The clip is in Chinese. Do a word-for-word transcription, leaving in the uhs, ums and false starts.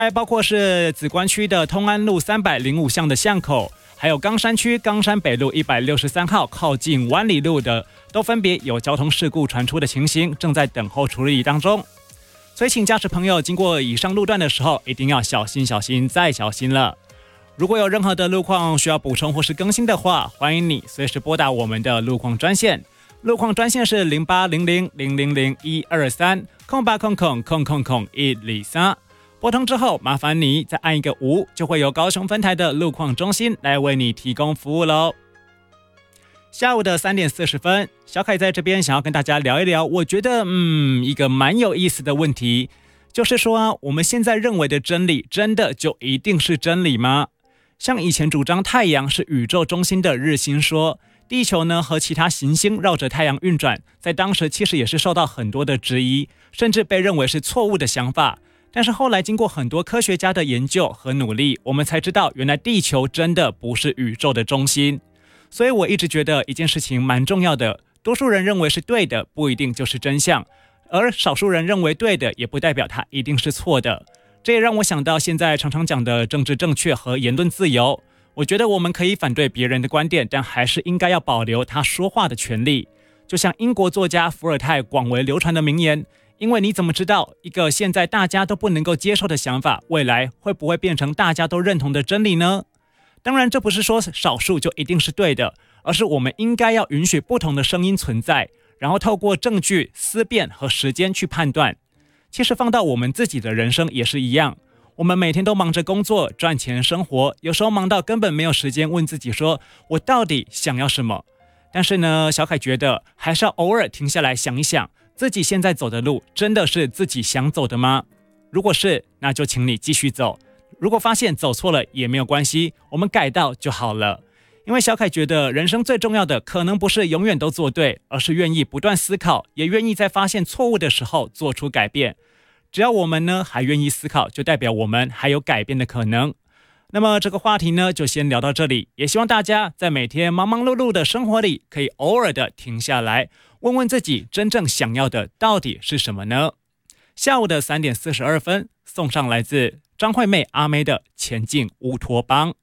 还包括是梓官区的通安路三百零五巷的巷口，还有冈山区冈山北路一百六十三号靠近湾里路的，都分别有交通事故传出的情形，正在等候处理当中。所以请驾驶朋友经过以上路段的时候，一定要小心小心再小心了。如果有任何的路况需要补充或是更新的话，欢迎你随时拨打我们的路况专线。路况专线是零八零零零零零一二三空八空空空空空一二三。拨通之后，麻烦你再按一个五，就会由高雄分台的路况中心来为你提供服务喽。下午的三点四十分，小凯在这边想要跟大家聊一聊，我觉得嗯一个蛮有意思的问题，就是说啊，我们现在认为的真理，真的就一定是真理吗？像以前主张太阳是宇宙中心的日心说，地球呢和其他行星绕着太阳运转，在当时其实也是受到很多的质疑，甚至被认为是错误的想法。但是后来经过很多科学家的研究和努力，我们才知道原来地球真的不是宇宙的中心。所以我一直觉得一件事情蛮重要的，多数人认为是对的，不一定就是真相，而少数人认为对的，也不代表它一定是错的。这也让我想到现在常常讲的政治正确和言论自由。我觉得我们可以反对别人的观点，但还是应该要保留他说话的权利。就像英国作家伏尔泰广为流传的名言，因为你怎么知道一个现在大家都不能够接受的想法，未来会不会变成大家都认同的真理呢？当然，这不是说少数就一定是对的，而是我们应该要允许不同的声音存在，然后透过证据、思辨和时间去判断。其实放到我们自己的人生也是一样，我们每天都忙着工作、赚钱、生活，有时候忙到根本没有时间问自己说，我到底想要什么？但是呢，小凯觉得还是要偶尔停下来想一想，自己现在走的路真的是自己想走的吗？如果是，那就请你继续走。如果发现走错了也没有关系，我们改道就好了。因为小凯觉得人生最重要的可能不是永远都做对，而是愿意不断思考，也愿意在发现错误的时候做出改变。只要我们呢还愿意思考，就代表我们还有改变的可能。那么这个话题呢就先聊到这里，也希望大家在每天忙忙碌碌的生活里，可以偶尔的停下来，问问自己真正想要的到底是什么呢？下午的三点四十二分，送上来自张惠妹阿妹的前进乌托邦。